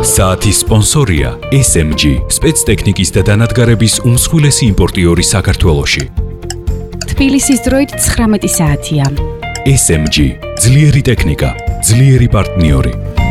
საათის სპონსორია SMG, სპეცტექნიკის და დანადგარების უმსხვილესი იმპორტიორი საქართველოში. თბილისის დროით 19 საათია. SMG, ძლიერი ტექნიკა, ძლიერი პარტნიორი.